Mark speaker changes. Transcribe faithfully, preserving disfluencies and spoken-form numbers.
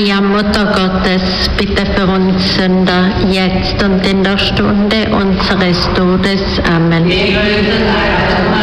Speaker 1: Maria, Mutter Gottes, bitte für uns Sünder, jetzt und in der Stunde unseres Todes. Amen.